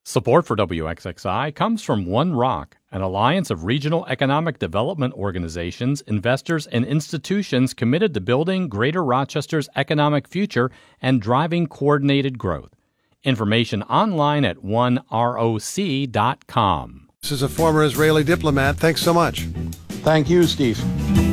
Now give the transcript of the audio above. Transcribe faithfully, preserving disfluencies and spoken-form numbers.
Support for W X X I comes from One Rock, an alliance of regional economic development organizations, investors, and institutions committed to building Greater Rochester's economic future and driving coordinated growth. Information online at one roc dot com. This is a former Israeli diplomat. Thanks so much. Thank you, Steve.